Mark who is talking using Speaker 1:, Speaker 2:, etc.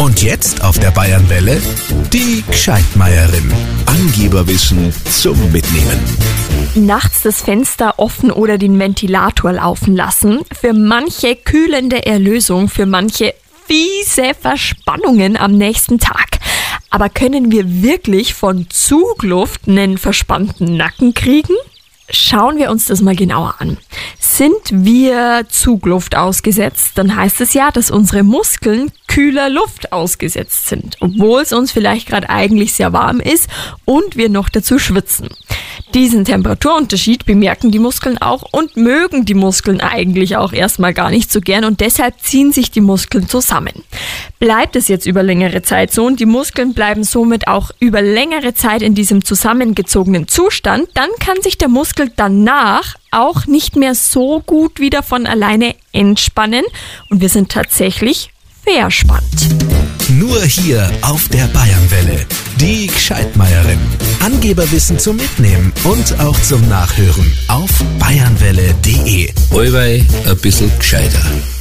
Speaker 1: Und jetzt auf der Bayernwelle die Gscheidmeierin. Angeberwissen zum Mitnehmen.
Speaker 2: Nachts das Fenster offen oder den Ventilator laufen lassen. Für manche kühlende Erlösung, für manche fiese Verspannungen am nächsten Tag. Aber können wir wirklich von Zugluft einen verspannten Nacken kriegen? Schauen wir uns das mal genauer an. Sind wir Zugluft ausgesetzt, dann heißt es ja, dass unsere Muskeln kühler Luft ausgesetzt sind, obwohl es uns vielleicht gerade eigentlich sehr warm ist und wir noch dazu schwitzen. Diesen Temperaturunterschied bemerken die Muskeln auch und mögen die Muskeln eigentlich auch erstmal gar nicht so gern und deshalb ziehen sich die Muskeln zusammen. Bleibt es jetzt über längere Zeit so und die Muskeln bleiben somit auch über längere Zeit in diesem zusammengezogenen Zustand, dann kann sich der Muskel danach auch nicht mehr so gut wieder von alleine entspannen und wir sind tatsächlich verspannt.
Speaker 1: Nur hier auf der Bayernwelle. Die Gscheidmeierin. Angeberwissen zum Mitnehmen und auch zum Nachhören auf bayernwelle.de.
Speaker 3: Allweil ein bisschen gescheiter.